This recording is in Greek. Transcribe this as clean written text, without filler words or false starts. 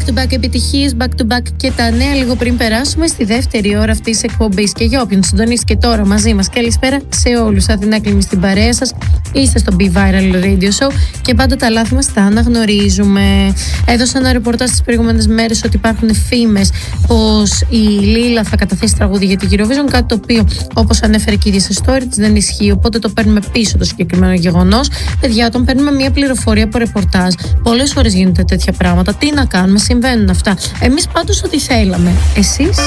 to back επιτυχίες, back to back και τα νέα λίγο πριν περάσουμε στη δεύτερη ώρα αυτής της εκπομπής. Και για όποιον συντονίστηκε τώρα μαζί μας, καλησπέρα σε όλους. Αθηνά Κλίνη στην παρέα σας. Είστε στο Be Viral Radio Show και πάντα τα λάθη μας τα αναγνωρίζουμε. Έδωσα ένα ρεπορτάζ τις προηγούμενες μέρες ότι υπάρχουν φήμες πως η Λίλα θα καταθέσει τραγούδι για την Eurovision, κάτι το οποίο, όπως ανέφερε και η ίδια σε story της, δεν ισχύει. Οπότε το παίρνουμε πίσω το συγκεκριμένο γεγονός. Παιδιά, όταν παίρνουμε μια πληροφορία από ρεπορτάζ, πολλές φορές γίνονται τέτοια πράγματα. Τι να κάνουμε, συμβαίνουν αυτά. Εμείς πάντως ό,τι θέλαμε. Εσείς?